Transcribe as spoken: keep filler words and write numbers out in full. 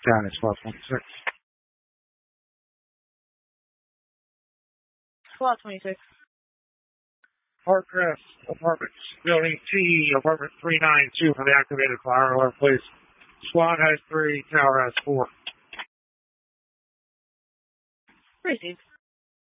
Down is twelve twenty-six. twelve twenty-six. Parkcrest Apartments, Building T, Apartment three ninety-two for the activated fire alarm, please. SWAT has three, Tower has four. Received.